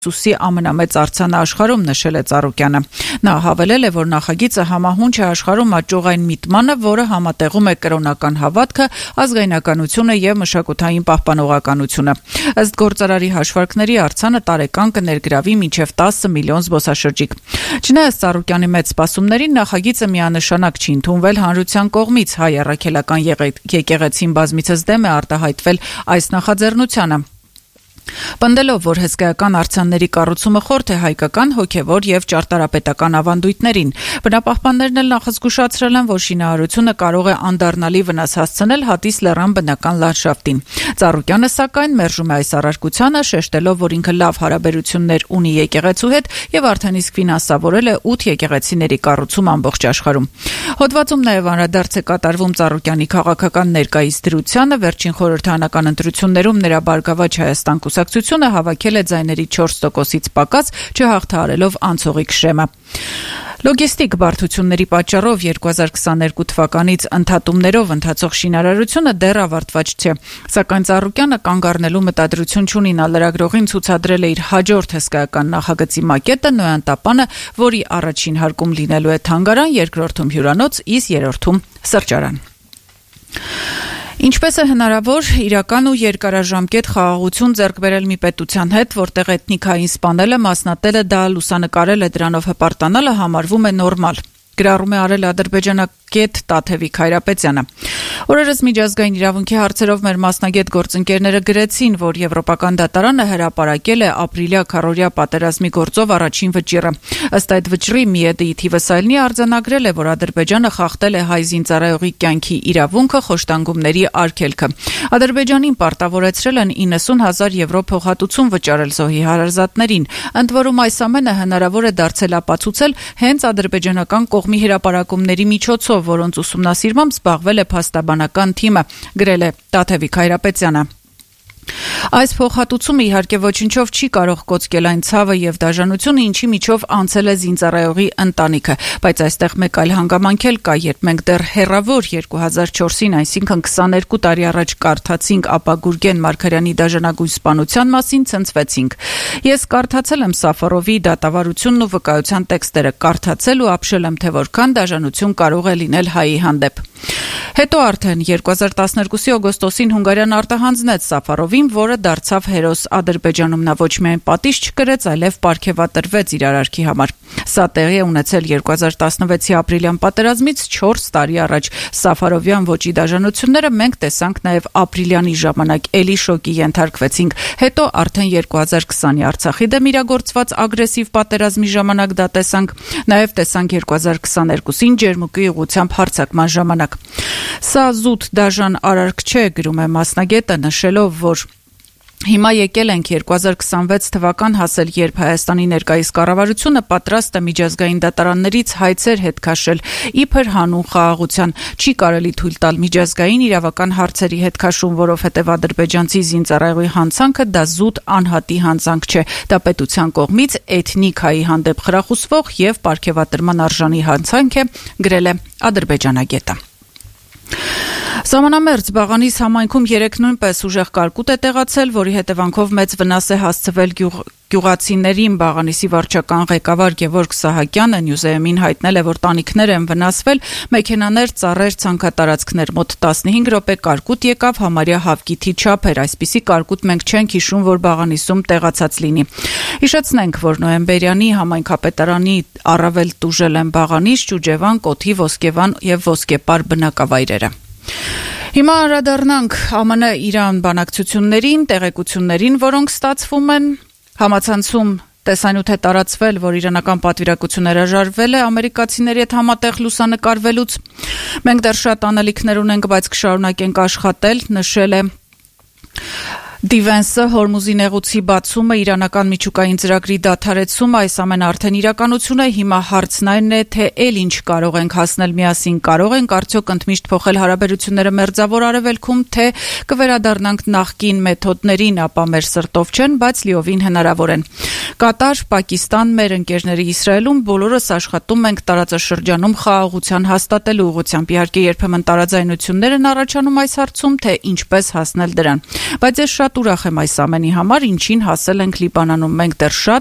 Սուսի ամենամեծ արձանը աշխարհում, նշել է Ծառուկյանը։ Նա հավելել է, որ նախագիծը համահունչ է աշխարհում աճող այն միտմանը, որը համատեղում է կրոնական հավատքը, ազգայնականությունը եւ մշակութային պահպանողականությունը։ Ըստ գործարարի հաշվարկների արձանը տարեկան կներգրավի մինչեւ 10 միլիոն զբոսաշրջիկ։ Չնայած Ծառուկյանի մեծ սպասումներին, նախագիծը միանշանակ չի ընդունվել հանրության կողմից։ Հայ առաքելական եկեղեցին բազմիցս դեմ է արտահայտվել այս նախաձեռնությանը։ Պնդելով, որ հսկայական արձանների կառուցումը խորթ է հայկական, հոգևոր եւ ճարտարապետական ավանդույթներին, բնապահպաններն էլ նախազգուշացրել են, որ շինարարությունը կարող է անդառնալի վնաս հասցնել Հատիս լեռան բնական լանդշաֆտին։ Ծառուկյանը, սակայն, մերժում է այս առարկությանը, շեշտելով, որ ինքը լավ հարաբերություններ ունի եկեղեցու հետ եւ արդեն իսկ ֆինանսավորել է 8 եկեղեցիների կառուցում ամբողջ աշխարհում։ Հոդվածում նաեւ անդրադարձ է կատարվում Ծառուկյանի քաղաքական ներկայիս դրությանը, վերջին խորհրդարանական ընտրություններում նրա Բարգավաճ Հայաստան կուսակցությունը հավաքել է ձայների 4%-ից պակաս, չհաղթահարելով անցողիկ Շրեմը։ Լոգիստիկ բարդությունների պատճառով 2022 թվականից ընդհատումներով ընթացող շինարարությունը դեռ ավարտված չէ, սակայն Ծառուկյանը կանգ առնելու մտադրություն չունի։ Նա լրագրողին ցուցադրել է իր հաջորդ հսկայական նախագծի մակետը՝ Նոյան տապանը, որի առաջին հարկում լինելու է թանգարան, երկրորդում հյուրանոց, իսկ երրորդում սրճարան։ Ինչպես է հնարավոր իրական ու երկարաժամկետ խաղաղություն ձեռք բերել մի պետության հետ, որտեղ էթնիկային սպանելը, մասնատելը, դա լուսանկարել է, դրանով հպարտանալը համարվում է նորմալ։ Գրառում է արել ադրբեջանակետ Տաթևիկ Հայրապետյանը։ Օրերս միջազգային իրավունքի հարցերով մեր մասնագետ գործընկերները գրեցին, որ Եվրոպական դատարանը հրապարակել է ապրիլյա քառօրյա պատերազմի գործով առաջին վճիռը։ Ըստ այդ վճռի Միեդի Թիվսայլնի արձանագրել է, որ Ադրբեջանը խախտել է հայ զինծառայողի կյանքի իրավունքը, խոշտանգումների արգելքը։ Ադրբեջանին պարտավորեցրել են 90,000 եվրո փոխհատուցում վճարել զոհի հարազատներին։ Ընդ որում այս ամենը հնարավոր է դարձել ապացուցել հենց ադրբեջանական կողմի հրապարակումների միջոցով, որոնց ուսումնասիրմամբ զբաղվել է փաստաբանական թիմը, գրել է Տաթևիկ Հայրապետյանը։ Այս փոխհատուցումը իհարկե ոչնչով չի կարող կոծկել այն ցավը եւ դաժանությունը, ինչի միջով անցել է զինծառայողի ընտանիքը, բայց այստեղ մեկ այլ հանգամանք էլ կա, երբ մենք դեռ հեռավոր 2004-ին, այսինքն 22 տարի առաջ կարդացինք ապա Գուրգեն Մարգարյանի դաժանագույն սպանության մասին, ցնցվեցինք։ Ես կարդացել եմ Սաֆարովի դատավարությունն ու վկայության տեքստերը, կարդացել ու ապշել եմ, թե որքան դաժանություն կարող է լինել հայի հանդեպ։ Հետո արդեն 2012-ի օգոստոսին Հունգարիան արտահանձնեց Սաֆարովին, որը դարձավ հերոս Ադրբեջանում։ Նա ոչ միայն պատիժ չկրեց, այլև պարգևատրվեց իր արարքի համար։ Սա տեղի է ունեցել 2016-ի ապրիլյան պատերազմից 4 տարի առաջ։ Սաֆարովյան ոճի դաժանությունները մենք տեսանք նաև ապրիլյանի ժամանակ, էլի շոկի ենթարկվեցինք։ Հետո արդեն 2020-ի Արցախի դեմ իրագործված ագրեսիվ պատերազմի ժամանակ դա տեսանք, նաև տեսանք 2022-ին Ջերմուկի ուղղությամբ հարձակման ժամանակ։ Սա զուտ դաժան արարք չէ, գրում է մասնագետը, նշելով, որ հիմա եկել ենք 2026 թվական հասել, երբ Հայաստանի ներկայիս կառավարությունը պատրաստ է միջազգային դատարաններից հայցեր հետ քաշել, իբր հանուն խաղաղության։ Չի կարելի թույլ տալ միջազգային իրավական հարցերի հետ քաշում, որովհետև ադրբեջանցի զինծառայողի հանցանքը դա զուտ անհատի հանցանք չէ, դա պետության կողմից էթնիկ հայի հանդեպ խրախուսվող եւ պարգևատրման արժանի հանցանք է, գրել է ադրբեջանագետը։ Սահմանամերձ Բաղանիս համայնքում երեկ նույնպես ուժեղ կարկուտ է տեղացել, որի հետևանքով մեծ վնաս է հասցվել գյուղացիներին։ Բաղանիսի վարչական ղեկավար Գևորգ Սահակյանը Նյուզեյմին հայտնել է, որ տանիքներ են վնասվել, մեքենաներ, ծառեր, ցանքատարածքներ, մոտ 15 րոպե կարկուտ եկավ, համարյա հավկիթի չափ էր։ Այսպիսի կարկուտ մենք չենք հիշում, որ Բաղանիսում տեղացած լինի։ Հիշեցնենք, որ նոյեմբերյանի համայնքապետարանի առավել տուժել են Բաղանիս, Ճուջևան, Կոթի, Ոսկեվան եւ Ոսկեպար բնակավայրերը։ Հիմա անդրադառնանք ԱՄՆ-Իրան բանակցություններին, տեղեկություններին, որոնք ստացվում են համացանցում տեսանյութ է տարածվել, որ իրանական պատվիրակություն հրաժարվել է ամերիկացիների հետ համատեղ լուսանկարվելուց։ Մենք դեռ շատ անելիքներ ունենք, բայց կշարունակենք աշխատել, նշել է Դիվենսը, Հորմուզի նեղուցի բացումը, իրանական միջուկային ծրագրի դադարեցումը, այս ամենը արդեն իրականություն է։ Հիմա հարցն այն է, թե էլ ինչ կարող ենք հասնել միասին, կարող ենք արդյոք ընդմիշտ փոխել հարաբերությունները մերձավոր արևելքում, թե կվերադառնանք նախկին մեթոդներին, ապա մեր սրտով չեն, բայց լիովին հնարավոր են։ Կատար, Պակիստան, մեր ընկերների Իսրայելում բոլորս աշխատում ենք տարածաշրջանում խաղաղության հաստատելու ուղղությամբ։ Իհարկե, երբեմն տարաձայնություններ են առաջանում այս հարցում, թե ինչպես հասնել դրան։ Բայց ես շատ ուրախ եմ այս ամենի համար, ինչին հասել ենք Լիբանանում։ Մենք դեռ շատ